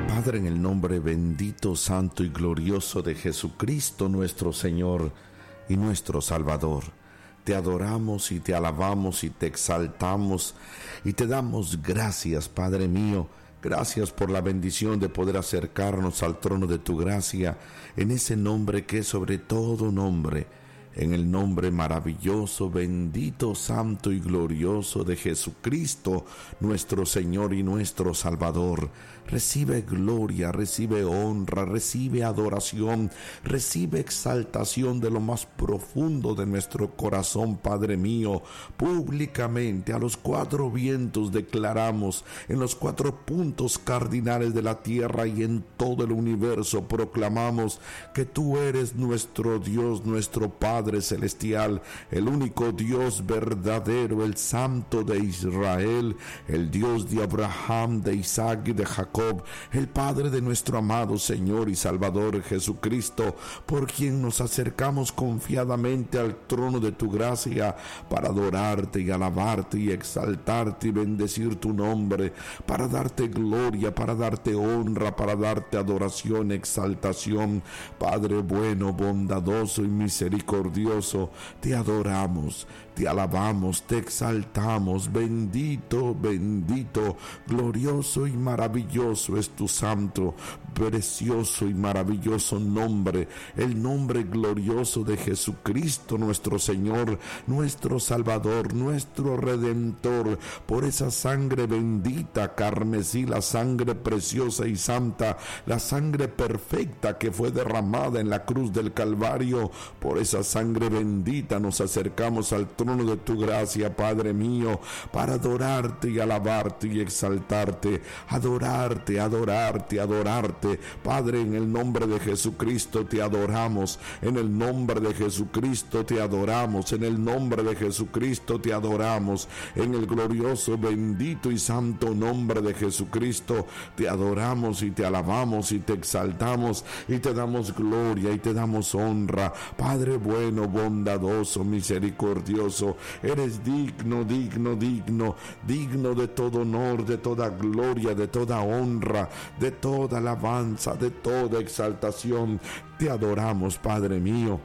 Padre, en el nombre bendito, santo y glorioso de Jesucristo, nuestro Señor y nuestro Salvador, te adoramos y te alabamos y te exaltamos y te damos gracias, Padre mío. Gracias por la bendición de poder acercarnos al trono de tu gracia en ese nombre que es sobre todo nombre, en el nombre maravilloso, bendito, santo y glorioso de Jesucristo, nuestro Señor y nuestro Salvador. Recibe gloria, recibe honra, recibe adoración, recibe exaltación de lo más profundo de nuestro corazón, Padre mío. Públicamente a los cuatro vientos declaramos, en los cuatro puntos cardinales de la tierra y en todo el universo proclamamos que tú eres nuestro Dios, nuestro Padre celestial, el único Dios verdadero, el Santo de Israel, el Dios de Abraham, de Isaac y de Jacob, el Padre de nuestro amado Señor y Salvador Jesucristo, por quien nos acercamos confiadamente al trono de tu gracia para adorarte y alabarte y exaltarte y bendecir tu nombre, para darte gloria, para darte honra, para darte adoración, exaltación. Padre bueno, bondadoso y misericordioso, te adoramos, te alabamos, te exaltamos. Bendito, bendito, glorioso y maravilloso es tu santo, precioso y maravilloso nombre, el nombre glorioso de Jesucristo, nuestro Señor, nuestro Salvador, nuestro Redentor. Por esa sangre bendita, carmesí, la sangre preciosa y santa, la sangre perfecta que fue derramada en la cruz del Calvario, por esa sangre bendita nos acercamos al trono de tu gracia, Padre mío, para adorarte y alabarte y exaltarte, adorarte, adorarte, adorarte. Padre, en el nombre de Jesucristo te adoramos, en el nombre de Jesucristo te adoramos, en el nombre de Jesucristo te adoramos, en el glorioso, bendito y santo nombre de Jesucristo te adoramos y te alabamos y te exaltamos y te damos gloria y te damos honra. Padre bueno, bondadoso, misericordioso, eres digno, digno, digno, digno de todo honor, de toda gloria, de toda honra, de toda alabanza, de toda exaltación. Te adoramos, Padre mío.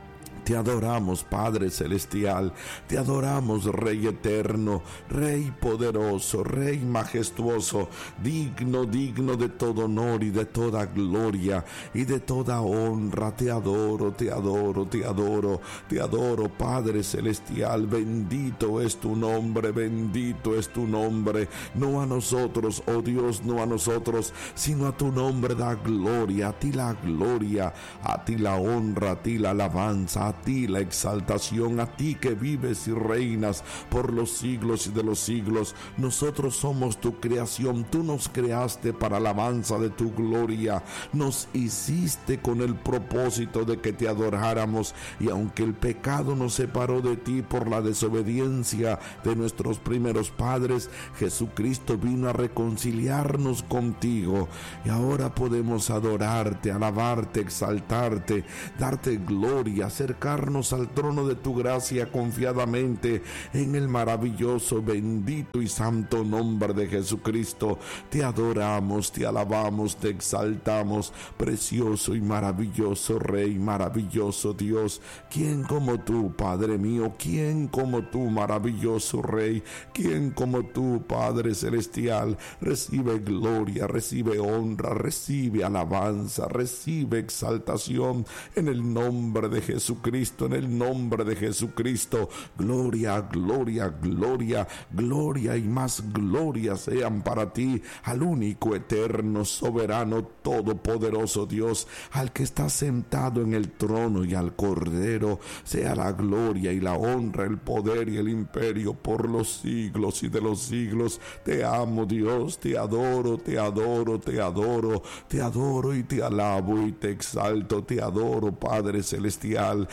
Te adoramos, Padre celestial, te adoramos, Rey eterno, Rey poderoso, Rey majestuoso, digno, digno de todo honor y de toda gloria y de toda honra. Te adoro, te adoro, te adoro, te adoro, Padre celestial. Bendito es tu nombre, bendito es tu nombre. No a nosotros, oh Dios, no a nosotros, sino a tu nombre da gloria, a ti la gloria, a ti la honra, a ti la alabanza, a ti la exaltación, a ti que vives y reinas por los siglos y de los siglos. Nosotros somos tu creación, tú nos creaste para alabanza de tu gloria, nos hiciste con el propósito de que te adoráramos, y aunque el pecado nos separó de ti por la desobediencia de nuestros primeros padres, Jesucristo vino a reconciliarnos contigo, y ahora podemos adorarte, alabarte, exaltarte, darte gloria, acercarnos al trono de tu gracia confiadamente en el maravilloso, bendito y santo nombre de Jesucristo. Te adoramos, te alabamos, te exaltamos, precioso y maravilloso Rey, maravilloso Dios. ¿Quién como tú, Padre mío? ¿Quién como tú, maravilloso Rey? ¿Quién como tú, Padre celestial? Recibe gloria, recibe honra, recibe alabanza, recibe exaltación en el nombre de Jesucristo, en el nombre de Jesucristo. Gloria, gloria, gloria, gloria y más gloria sean para ti, al único, eterno, soberano, todopoderoso Dios, al que está sentado en el trono, y al Cordero sea la gloria y la honra, el poder y el imperio por los siglos y de los siglos. Te amo, Dios, te adoro, te adoro, te adoro, te adoro y te alabo y te exalto. Te adoro, Padre celestial.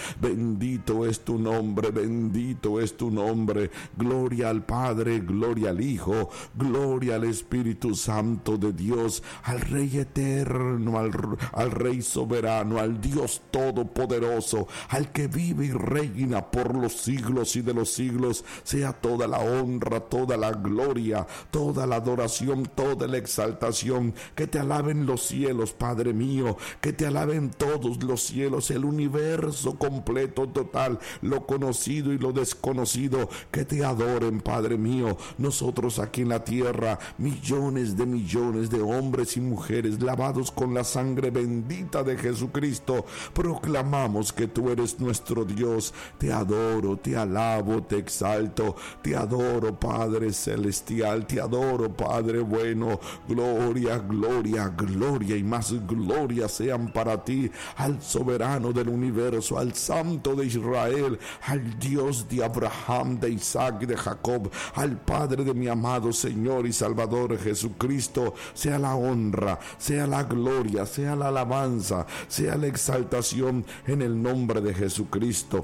Bendito es tu nombre, bendito es tu nombre. Gloria al Padre, gloria al Hijo, gloria al Espíritu Santo de Dios, al Rey eterno, al Rey soberano, al Dios todopoderoso, al que vive y reina por los siglos y de los siglos. Sea toda la honra, toda la gloria, toda la adoración, toda la exaltación. Que te alaben los cielos, Padre mío, que te alaben todos los cielos, el universo completo, total, lo conocido y lo desconocido. Que te adoren, Padre mío. Nosotros aquí en la tierra, millones de hombres y mujeres lavados con la sangre bendita de Jesucristo, proclamamos que tú eres nuestro Dios. Te adoro, te alabo, te exalto, te adoro, Padre celestial, te adoro, Padre bueno. Gloria, gloria, gloria y más gloria sean para ti, al soberano del universo, al Santo de Israel, al Dios de Abraham, de Isaac y de Jacob, al Padre de mi amado Señor y Salvador Jesucristo. Sea la honra, sea la gloria, sea la alabanza, sea la exaltación en el nombre de Jesucristo.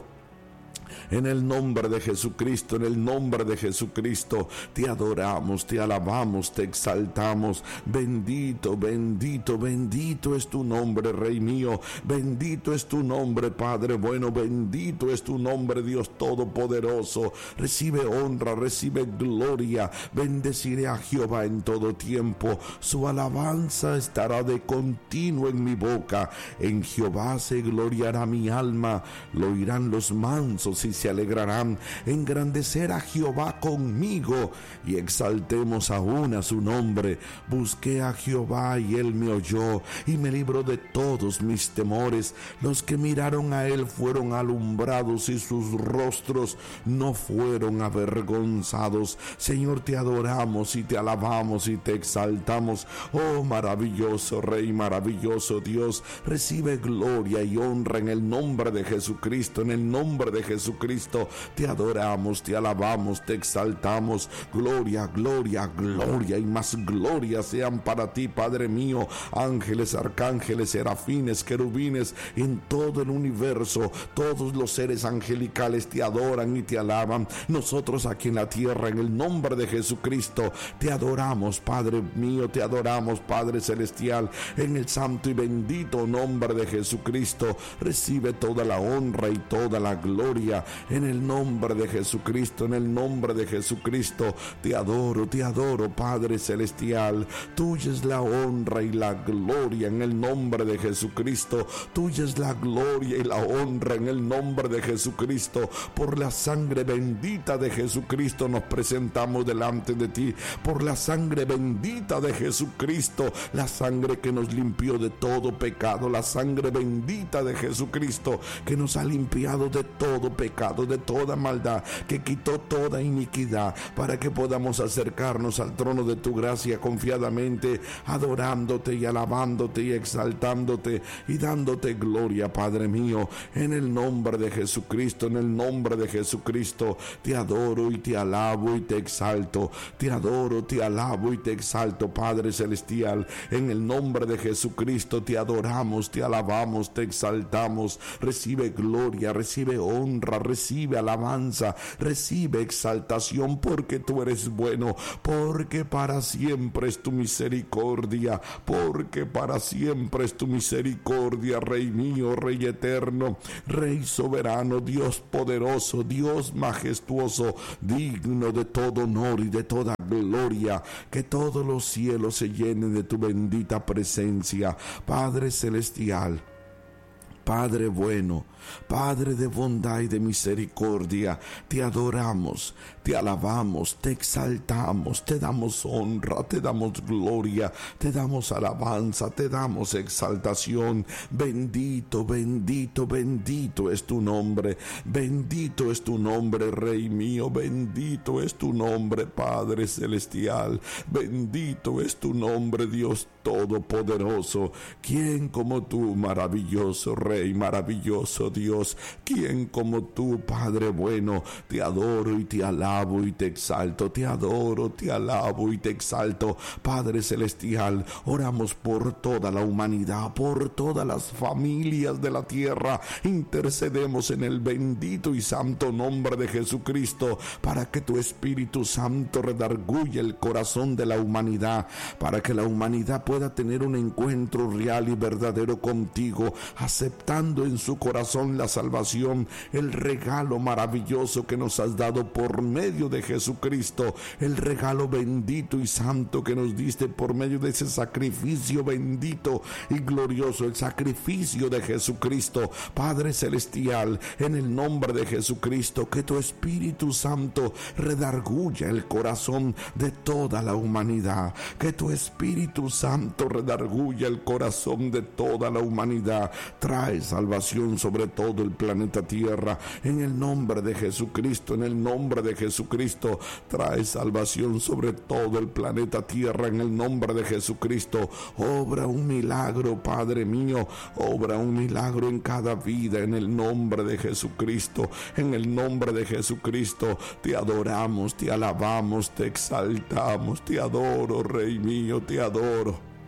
En el nombre de Jesucristo, en el nombre de Jesucristo, te adoramos, te alabamos, te exaltamos. Bendito, bendito, bendito es tu nombre, Rey mío. Bendito es tu nombre, Padre bueno. Bendito es tu nombre, Dios todopoderoso. Recibe honra, recibe gloria. Bendeciré a Jehová en todo tiempo. Su alabanza estará de continuo en mi boca. En Jehová se gloriará mi alma. Lo oirán los mansos y se alegrarán. Engrandecer a Jehová conmigo y exaltemos aún a su nombre. Busqué a Jehová y él me oyó y me libró de todos mis temores. Los que miraron a él fueron alumbrados y sus rostros no fueron avergonzados. Señor, te adoramos y te alabamos y te exaltamos. Oh, maravilloso Rey, maravilloso Dios, recibe gloria y honra en el nombre de Jesucristo. En el nombre de Jesucristo te adoramos, te alabamos, te exaltamos. Gloria, gloria, gloria y más gloria sean para ti, Padre mío. Ángeles, arcángeles, serafines, querubines, en todo el universo, todos los seres angelicales te adoran y te alaban. Nosotros aquí en la tierra, en el nombre de Jesucristo, te adoramos, Padre mío, te adoramos, Padre celestial. En el santo y bendito nombre de Jesucristo, recibe toda la honra y toda la gloria. En el nombre de Jesucristo, en el nombre de Jesucristo, te adoro, Padre celestial. Tuya es la honra y la gloria en el nombre de Jesucristo. Tuya es la gloria y la honra en el nombre de Jesucristo. Por la sangre bendita de Jesucristo nos presentamos delante de ti. Por la sangre bendita de Jesucristo, la sangre que nos limpió de todo pecado, la sangre bendita de Jesucristo que nos ha limpiado de todo pecado, de toda maldad, que quitó toda iniquidad, para que podamos acercarnos al trono de tu gracia confiadamente, adorándote y alabándote y exaltándote y dándote gloria, Padre mío. En el nombre de Jesucristo, en el nombre de Jesucristo, te adoro y te alabo y te exalto. Te adoro, te alabo y te exalto, Padre celestial. En el nombre de Jesucristo te adoramos, te alabamos, te exaltamos. Recibe gloria, recibe honra, recibe alabanza, recibe exaltación, porque tú eres bueno, porque para siempre es tu misericordia, porque para siempre es tu misericordia, Rey mío, Rey eterno, Rey soberano, Dios poderoso, Dios majestuoso, digno de todo honor y de toda gloria. Que todos los cielos se llenen de tu bendita presencia, Padre celestial, Padre bueno, Padre de bondad y de misericordia. Te adoramos, te alabamos, te exaltamos, te damos honra, te damos gloria, te damos alabanza, te damos exaltación. Bendito, bendito, bendito es tu nombre. Bendito es tu nombre, Rey mío. Bendito es tu nombre, Padre celestial. Bendito es tu nombre, Dios todopoderoso. ¿Quién como tú, maravilloso Rey? Rey maravilloso, Dios. ¿Quién como tú, Padre bueno? Te adoro y te alabo y te exalto. Te adoro, te alabo y te exalto. Padre celestial, oramos por toda la humanidad, por todas las familias de la tierra. Intercedemos en el bendito y santo nombre de Jesucristo para que tu Espíritu Santo redarguya el corazón de la humanidad, para que la humanidad pueda tener un encuentro real y verdadero contigo, aceptando en su corazón la salvación, el regalo maravilloso que nos has dado por medio de Jesucristo, el regalo bendito y santo que nos diste por medio de ese sacrificio bendito y glorioso, el sacrificio de Jesucristo. Padre celestial, en el nombre de Jesucristo, que tu Espíritu Santo redarguya el corazón de toda la humanidad, que tu Espíritu Santo redarguya el corazón de toda la humanidad. Trae salvación sobre todo el planeta Tierra, en el nombre de Jesucristo, en el nombre de Jesucristo. Trae salvación sobre todo el planeta Tierra, en el nombre de Jesucristo. Obra un milagro, Padre mío, obra un milagro en cada vida, en el nombre de Jesucristo, en el nombre de Jesucristo. Te adoramos, te alabamos, te exaltamos, te adoro, Rey mío, te adoro.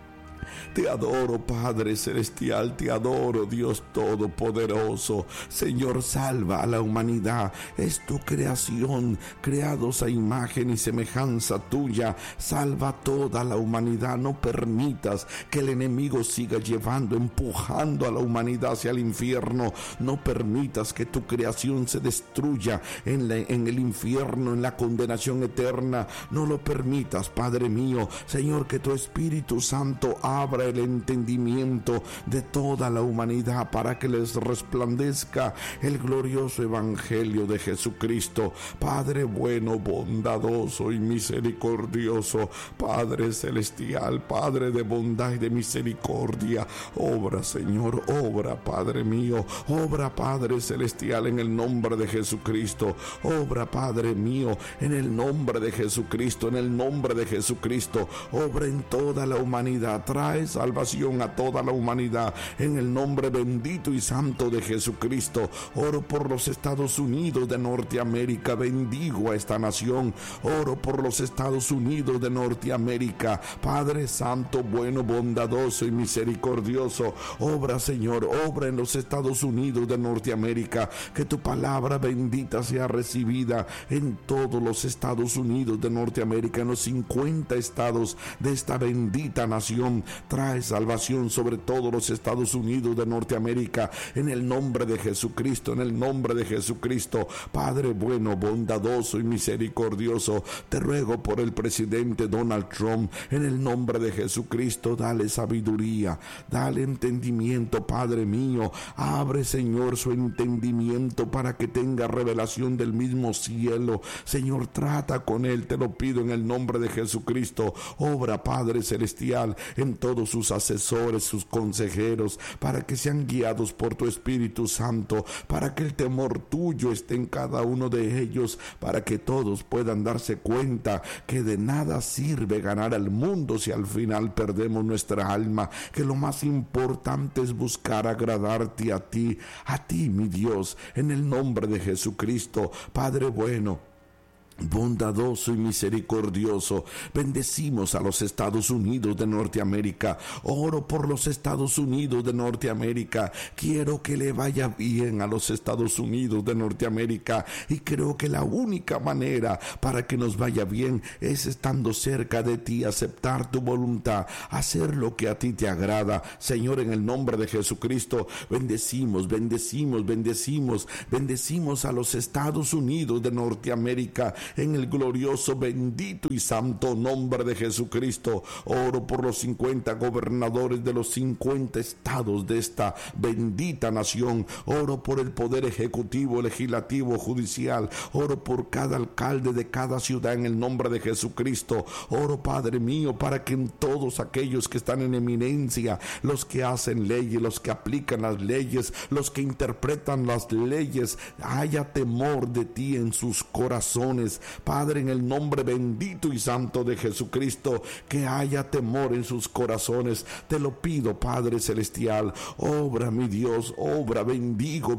Te adoro, Padre celestial, te adoro, Dios todopoderoso. Señor, salva a la humanidad. Es tu creación, creados a imagen y semejanza tuya. Salva a toda la humanidad. No permitas que el enemigo siga llevando, empujando a la humanidad hacia el infierno. No permitas que tu creación se destruya en el infierno, en la condenación eterna. No lo permitas, Padre mío. Señor, que tu Espíritu Santo abra el entendimiento de toda la humanidad para que les resplandezca el glorioso evangelio de Jesucristo. Padre bueno, bondadoso y misericordioso, Padre celestial, Padre de bondad y de misericordia, obra, Señor, obra, Padre mío, obra, Padre celestial, en el nombre de Jesucristo. Obra, Padre mío, en el nombre de Jesucristo, en el nombre de Jesucristo. Obra en toda la humanidad. Trae salvación a toda la humanidad en el nombre bendito y santo de Jesucristo. Oro por los Estados Unidos de Norteamérica. Bendigo a esta nación. Oro por los Estados Unidos de Norteamérica. Padre santo, bueno, bondadoso y misericordioso, obra, Señor, obra en los Estados Unidos de Norteamérica. Que tu palabra bendita sea recibida en todos los Estados Unidos de Norteamérica, en los 50 estados de esta bendita nación. Trae salvación sobre todos los Estados Unidos de Norteamérica, en el nombre de Jesucristo, en el nombre de Jesucristo. Padre bueno, bondadoso y misericordioso, te ruego por el presidente Donald Trump, en el nombre de Jesucristo. Dale sabiduría, dale entendimiento, Padre mío. Abre, Señor, su entendimiento para que tenga revelación del mismo cielo. Señor, trata con él, te lo pido en el nombre de Jesucristo. Obra, Padre celestial, en todos sus asesores, sus consejeros, para que sean guiados por tu Espíritu Santo, para que el temor tuyo esté en cada uno de ellos, para que todos puedan darse cuenta que de nada sirve ganar al mundo si al final perdemos nuestra alma, que lo más importante es buscar agradarte a ti, mi Dios, en el nombre de Jesucristo. Padre bueno, bondadoso y misericordioso, bendecimos a los Estados Unidos de Norteamérica. Oro por los Estados Unidos de Norteamérica. Quiero que le vaya bien a los Estados Unidos de Norteamérica, y creo que la única manera para que nos vaya bien es estando cerca de ti, aceptar tu voluntad, hacer lo que a ti te agrada. Señor, en el nombre de Jesucristo, bendecimos a los Estados Unidos de Norteamérica, en el glorioso, bendito y santo nombre de Jesucristo. Oro por los 50 gobernadores de los 50 estados de esta bendita nación. Oro por el poder ejecutivo, legislativo, judicial. Oro por cada alcalde de cada ciudad en el nombre de Jesucristo. Oro, Padre mío, para que en todos aquellos que están en eminencia, los que hacen leyes, los que aplican las leyes, los que interpretan las leyes, haya temor de ti en sus corazones, familias. Padre, en el nombre bendito y santo de Jesucristo, que haya temor en sus corazones. Te lo pido, Padre celestial. Obra, mi Dios, obra. Bendigo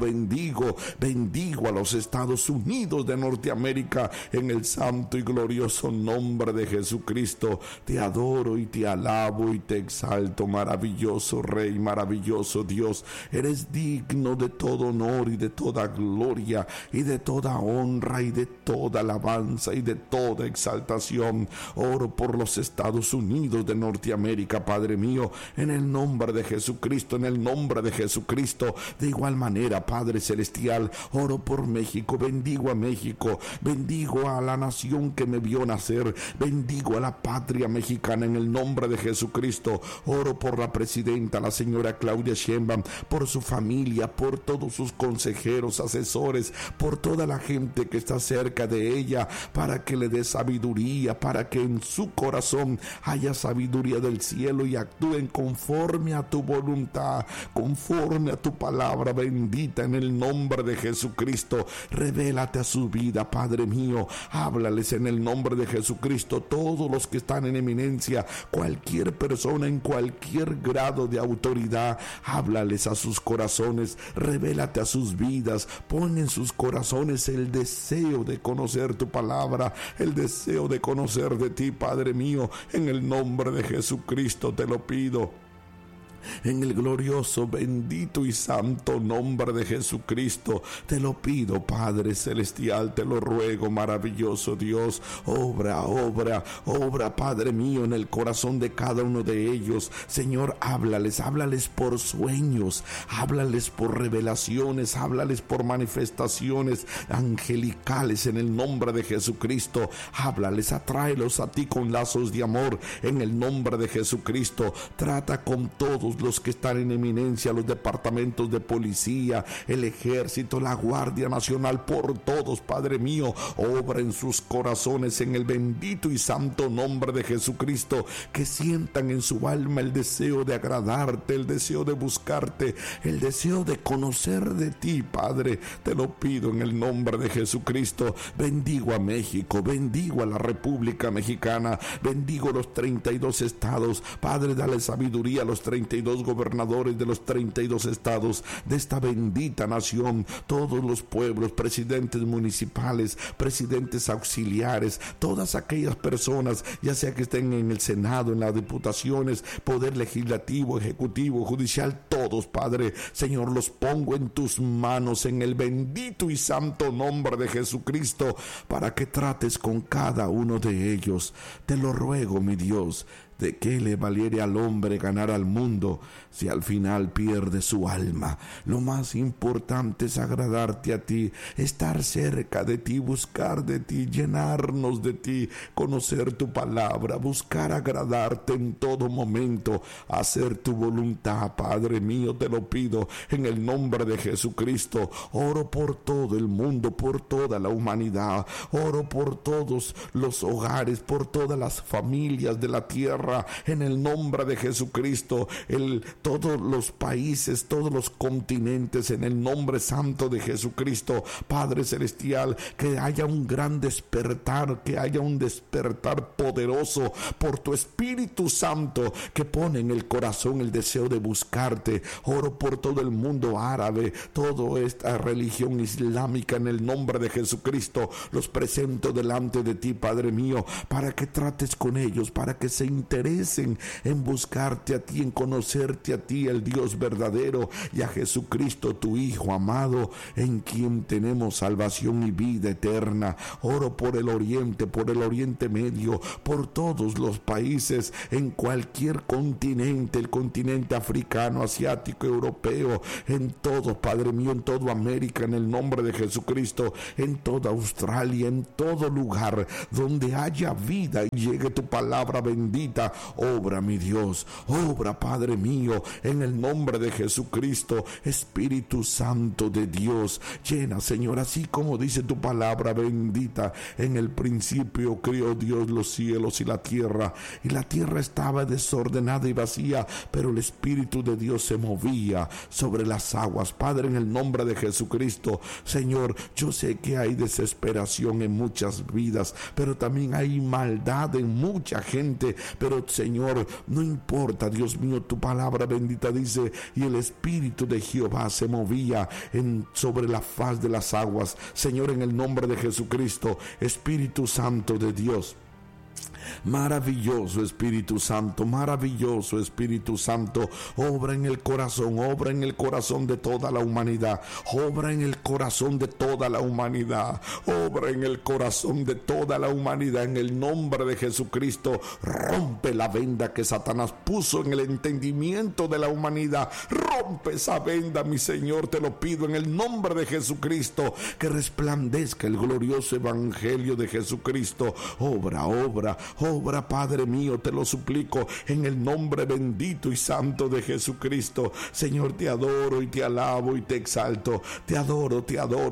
a los Estados Unidos de Norteamérica en el santo y glorioso nombre de Jesucristo. Te adoro y te alabo y te exalto, maravilloso Rey, maravilloso Dios. Eres digno de todo honor y de toda gloria y de toda honra y de toda alabanza y de toda exaltación. Oro por los Estados Unidos de Norteamérica, Padre mío, en el nombre de Jesucristo, en el nombre de Jesucristo. De igual manera, Padre celestial, oro por México. Bendigo a México, bendigo a la nación que me vio nacer, bendigo a la patria mexicana en el nombre de Jesucristo. Oro por la presidenta, la señora Claudia Sheinbaum, por su familia, por todos sus consejeros, asesores, por toda la gente que está cerca de ella, para que le dé sabiduría, para que en su corazón haya sabiduría del cielo y actúen conforme a tu voluntad, conforme a tu palabra bendita en el nombre de Jesucristo. Revélate a su vida, Padre mío. Háblales en el nombre de Jesucristo. Todos los que están en eminencia, cualquier persona en cualquier grado de autoridad, háblales a sus corazones. Revélate a sus vidas. Pon en sus corazones el deseo de conocer tu palabra, el deseo de conocer de ti, Padre mío. En el nombre de Jesucristo te lo pido. En el glorioso, bendito y santo nombre de Jesucristo, te lo pido, Padre celestial, te lo ruego, maravilloso Dios. Obra, Padre mío, en el corazón de cada uno de ellos. Señor, háblales por sueños, háblales por revelaciones, háblales por manifestaciones angelicales en el nombre de Jesucristo. Háblales, atráelos a ti con lazos de amor en el nombre de Jesucristo. Trata con todos los que están en eminencia, los departamentos de policía, el ejército, la Guardia Nacional, por todos, Padre mío. Obra en sus corazones en el bendito y santo nombre de Jesucristo, que sientan en su alma el deseo de agradarte, el deseo de buscarte, el deseo de conocer de ti, Padre. Te lo pido en el nombre de Jesucristo. Bendigo a México, bendigo a la República Mexicana, bendigo los 32 estados. Padre, dale sabiduría a los 32 gobernadores de los 32 estados de esta bendita nación, todos los pueblos, presidentes municipales, presidentes auxiliares, todas aquellas personas, ya sea que estén en el Senado, en las diputaciones, poder legislativo, ejecutivo, judicial, todos, Padre, Señor, los pongo en tus manos en el bendito y santo nombre de Jesucristo, para que trates con cada uno de ellos. Te lo ruego, mi Dios. ¿De qué le valiere al hombre ganar al mundo si al final pierde su alma? Lo más importante es agradarte a ti, estar cerca de ti, buscar de ti, llenarnos de ti, conocer tu palabra, buscar agradarte en todo momento, hacer tu voluntad, Padre mío. Te lo pido en el nombre de Jesucristo. Oro por todo el mundo, por toda la humanidad. Oro por todos los hogares, por todas las familias de la tierra, en el nombre de Jesucristo. Todos los países, todos los continentes, en el nombre santo de Jesucristo. Padre celestial, que haya un gran despertar, que haya un despertar poderoso por tu Espíritu Santo, que pone en el corazón el deseo de buscarte. Oro por todo el mundo árabe, toda esta religión islámica, en el nombre de Jesucristo. Los presento delante de ti, Padre mío, para que trates con ellos, para que se interesen en buscarte a ti, en conocerte a ti, el Dios verdadero, y a Jesucristo, tu Hijo amado, en quien tenemos salvación y vida eterna. Oro por el Oriente Medio, por todos los países, en cualquier continente, el continente africano, asiático, europeo, en todo, Padre mío, en toda América, en el nombre de Jesucristo, en toda Australia, en todo lugar donde haya vida y llegue tu palabra bendita. Obra, mi Dios, obra, Padre mío, en el nombre de Jesucristo. Espíritu Santo de Dios, llena, Señor, así como dice tu palabra bendita: en el principio crió Dios los cielos y la tierra estaba desordenada y vacía, pero el Espíritu de Dios se movía sobre las aguas. Padre, en el nombre de Jesucristo, Señor, yo sé que hay desesperación en muchas vidas, pero también hay maldad en mucha gente, pero Señor, no importa, Dios mío, tu palabra bendita dice: y el Espíritu de Jehová se movía sobre la faz de las aguas. Señor, en el nombre de Jesucristo, Espíritu Santo de Dios, maravilloso Espíritu Santo, maravilloso Espíritu Santo, obra en el corazón de toda la humanidad, obra en el corazón de toda la humanidad, obra en el corazón de toda la humanidad. En el nombre de Jesucristo, rompe la venda que Satanás puso en el entendimiento de la humanidad. Rompe esa venda, mi Señor, te lo pido en el nombre de Jesucristo, que resplandezca el glorioso evangelio de Jesucristo. Obra, Padre mío, te lo suplico en el nombre bendito y santo de Jesucristo. Señor, te adoro y te alabo y te exalto. Te adoro,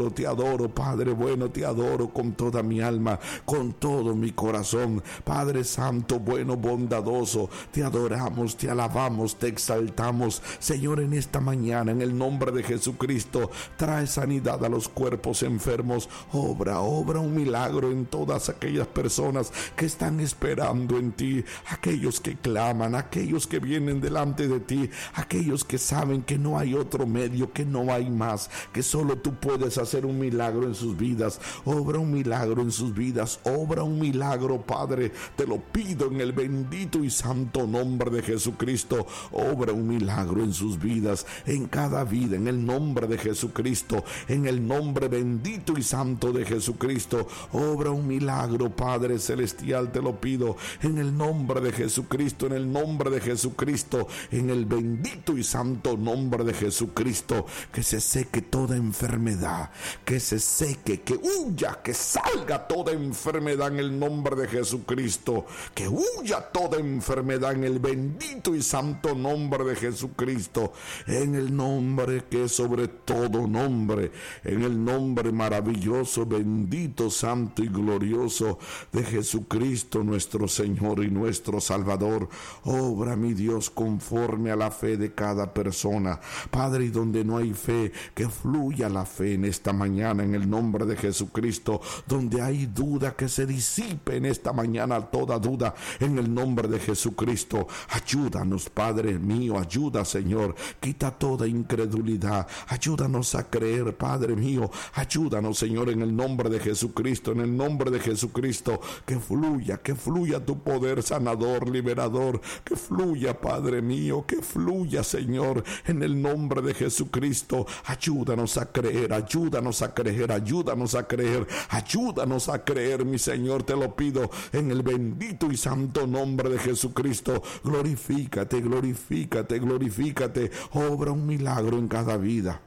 Padre bueno, te adoro con toda mi alma, con todo mi corazón. Padre Santo, bueno, bondadoso, te adoramos, te alabamos, te exaltamos. Señor, en esta mañana, en el nombre de Jesucristo, trae sanidad a los cuerpos enfermos. Obra un milagro en todas aquellas personas que están esperando en ti, aquellos que claman, aquellos que vienen delante de ti, aquellos que saben que no hay otro medio, que no hay más, que solo tú puedes hacer un milagro en sus vidas. Obra un milagro en sus vidas, obra un milagro, Padre, te lo pido en el bendito y santo nombre de Jesucristo. Obra un milagro en sus vidas, en cada vida, en el nombre de Jesucristo, en el nombre bendito y santo de Jesucristo. Obra un milagro, Padre celestial, te lo pido en el nombre de Jesucristo, en el nombre de Jesucristo, en el bendito y santo nombre de Jesucristo. Que se seque toda enfermedad, que se seque, que huya, que salga toda enfermedad en el nombre de Jesucristo, que huya toda enfermedad en el bendito y santo nombre de Jesucristo, en el nombre que es sobre todo nombre, en el nombre maravilloso, bendito, santo y glorioso de Jesucristo, nuestro Señor y nuestro Salvador. Obra, mi Dios, conforme a la fe de cada persona, Padre, y donde no hay fe, que fluya la fe en esta mañana, en el nombre de Jesucristo. Donde hay duda, que se disipe en esta mañana toda duda, en el nombre de Jesucristo. Ayúdanos, Padre mío, ayuda, Señor, quita toda incredulidad, ayúdanos a creer, Padre mío, ayúdanos, Señor, en el nombre de Jesucristo, en el nombre de Jesucristo. Que fluya tu poder sanador, liberador, que fluya, Padre mío, que fluya, Señor, en el nombre de Jesucristo. Ayúdanos a creer, ayúdanos a creer, ayúdanos a creer, ayúdanos a creer, mi Señor, te lo pido en el bendito y santo nombre de Jesucristo. Glorifícate, glorifícate, glorifícate. Obra un milagro en cada vida.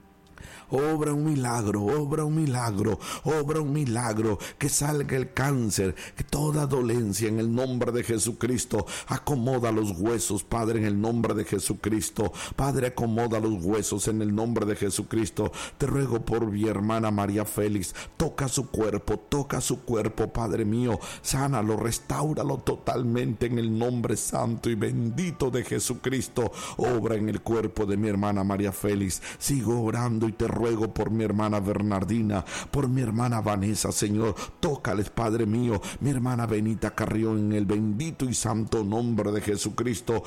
Obra un milagro, obra un milagro, obra un milagro, que salga el cáncer, que toda dolencia en el nombre de Jesucristo. Acomoda los huesos, Padre, en el nombre de Jesucristo. Padre, acomoda los huesos en el nombre de Jesucristo. Te ruego por mi hermana María Félix, toca su cuerpo, Padre mío, sánalo, restáuralo totalmente en el nombre santo y bendito de Jesucristo. Obra en el cuerpo de mi hermana María Félix. Sigo orando y te ruego por mi hermana Bernardina, por mi hermana Vanessa, Señor, tócales, Padre mío, mi hermana Benita Carrión, en el bendito y santo nombre de Jesucristo.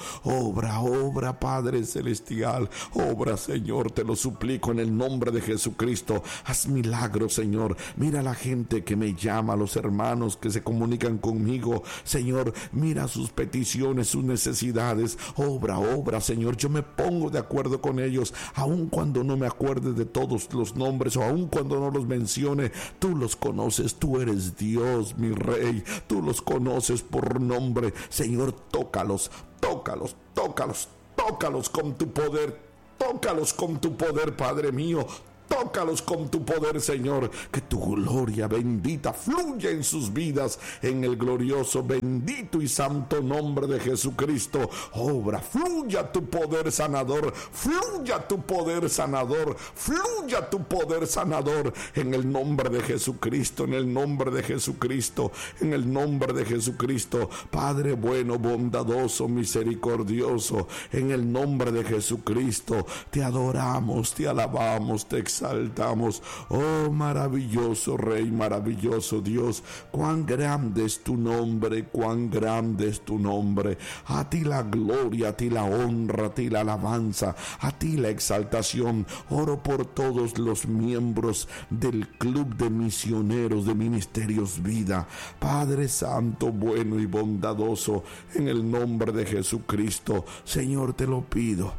Obra, Padre celestial, obra, Señor, te lo suplico en el nombre de Jesucristo. Haz milagros, Señor. Mira la gente que me llama, los hermanos que se comunican conmigo, Señor, mira sus peticiones, sus necesidades. Obra, Señor. Yo me pongo de acuerdo con ellos, aun cuando no me acuerde de todos los nombres, o aun cuando no los mencione. Tú los conoces, tú eres Dios, mi Rey, tú los conoces por nombre. Señor, tócalos con tu poder, tócalos con tu poder, Padre mío. tócalos con tu poder, Señor, que tu gloria bendita fluya en sus vidas, en el glorioso, bendito y santo nombre de Jesucristo. Obra, fluya tu poder sanador, fluya tu poder sanador, fluya tu poder sanador, en el nombre de Jesucristo, en el nombre de Jesucristo, en el nombre de Jesucristo. Padre bueno, bondadoso, misericordioso, en el nombre de Jesucristo, te adoramos, te alabamos, te exaltamos. Oh, maravilloso Rey, maravilloso Dios, cuán grande es tu nombre, cuán grande es tu nombre. A ti la gloria, a ti la honra, a ti la alabanza, a ti la exaltación. Oro por todos los miembros del Club de Misioneros de Ministerios Vida. Padre Santo, bueno y bondadoso, en el nombre de Jesucristo, Señor, te lo pido,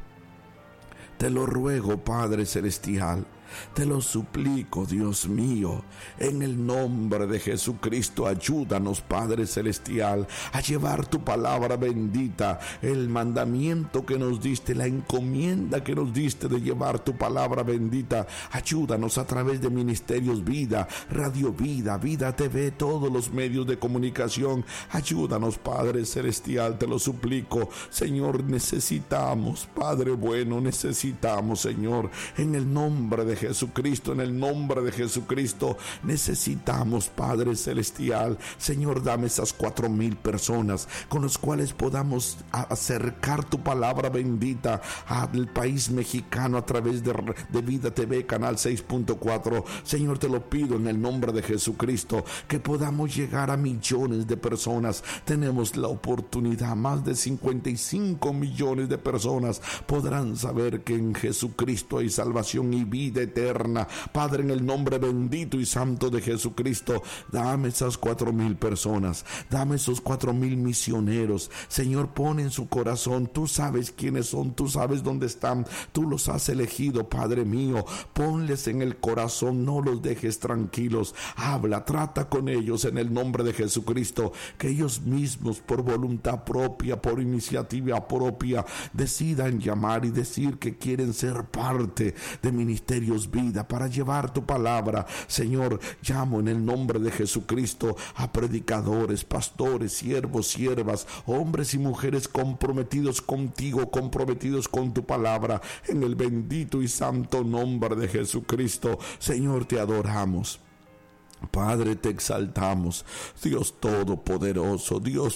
te lo ruego, Padre Celestial, te lo suplico, Dios mío, en el nombre de Jesucristo. Ayúdanos, Padre Celestial, a llevar tu palabra bendita, el mandamiento que nos diste, la encomienda que nos diste de llevar tu palabra bendita. Ayúdanos a través de Ministerios Vida, Radio Vida, Vida TV, todos los medios de comunicación. Ayúdanos, Padre Celestial, te lo suplico. Señor, necesitamos, Padre bueno, necesitamos, Señor, en el nombre de Jesucristo, en el nombre de Jesucristo, necesitamos, Padre Celestial. Señor, dame esas 4,000 personas con las cuales podamos acercar tu palabra bendita al país mexicano a través de Vida TV, canal 6.4. Señor, te lo pido en el nombre de Jesucristo, que podamos llegar a millones de personas. Tenemos la oportunidad, más de 55 millones de personas podrán saber que en Jesucristo hay salvación y vida eterna. Padre, en el nombre bendito y santo de Jesucristo, dame esas 4,000 personas, dame esos 4,000 misioneros. Señor, pon en su corazón, tú sabes quiénes son, tú sabes dónde están, tú los has elegido, Padre mío. Ponles en el corazón, no los dejes tranquilos. Habla, trata con ellos en el nombre de Jesucristo, que ellos mismos, por voluntad propia, por iniciativa propia, decidan llamar y decir que quieren ser parte de Ministerios Vida para llevar tu palabra. Señor, llamo en el nombre de Jesucristo a predicadores, pastores, siervos, siervas, hombres y mujeres comprometidos contigo, comprometidos con tu palabra, en el bendito y santo nombre de Jesucristo. Señor, te adoramos. Padre, te exaltamos, Dios todopoderoso,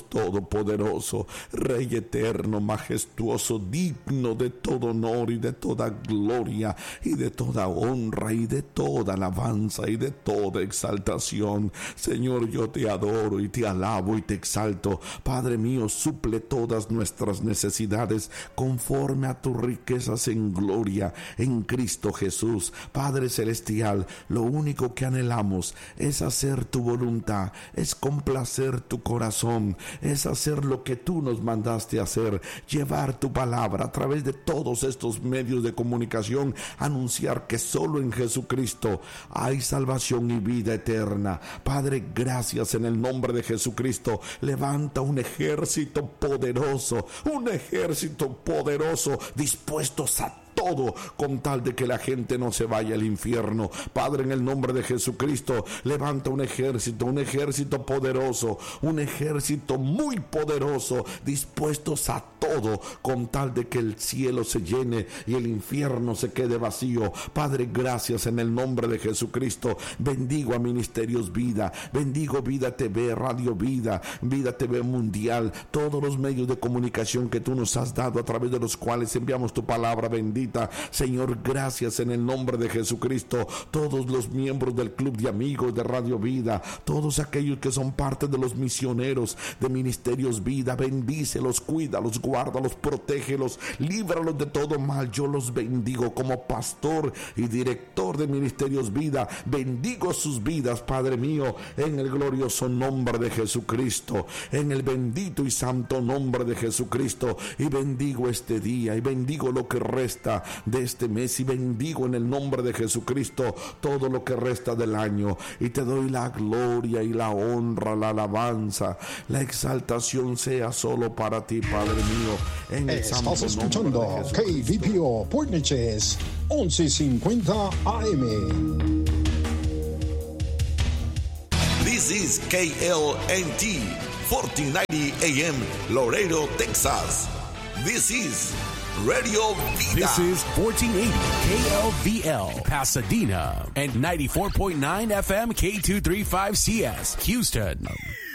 Rey eterno, majestuoso, digno de todo honor y de toda gloria y de toda honra y de toda alabanza y de toda exaltación. Señor, yo te adoro y te alabo y te exalto. Padre mío, suple todas nuestras necesidades conforme a tus riquezas en gloria en Cristo Jesús. Padre celestial, lo único que anhelamos es hacer tu voluntad, es complacer tu corazón, es hacer lo que tú nos mandaste hacer, llevar tu palabra a través de todos estos medios de comunicación, anunciar que solo en Jesucristo hay salvación y vida eterna. Padre, gracias en el nombre de Jesucristo. Levanta un ejército poderoso, dispuestos a todo con tal de que la gente no se vaya al infierno. Padre, en el nombre de Jesucristo, levanta un ejército poderoso, un ejército muy poderoso, dispuestos a todo con tal de que el cielo se llene y el infierno se quede vacío. Padre, gracias en el nombre de Jesucristo. Bendigo a Ministerios Vida, bendigo Vida TV, Radio Vida, Vida TV Mundial, todos los medios de comunicación que tú nos has dado a través de los cuales enviamos tu palabra bendita. Señor, gracias en el nombre de Jesucristo. Todos los miembros del Club de Amigos de Radio Vida, todos aquellos que son parte de los misioneros de Ministerios Vida, bendícelos, cuídalos, guárdalos, protégelos, líbralos de todo mal. Yo los bendigo como pastor y director de Ministerios Vida. Bendigo sus vidas, Padre mío, en el glorioso nombre de Jesucristo, en el bendito y santo nombre de Jesucristo. Y bendigo este día y bendigo lo que resta de este mes y bendigo en el nombre de Jesucristo todo lo que resta del año y te doy la gloria y la honra, la alabanza, la exaltación sea solo para ti, Padre mío, en el santo Estás escuchando nombre de Jesucristo. KVPO Port Neches 1150 AM. This is KLNT 1490 AM Laredo, Texas. This is Radio Vida. This is 1480 KLVL Pasadena and 94.9 FM K235CS Houston.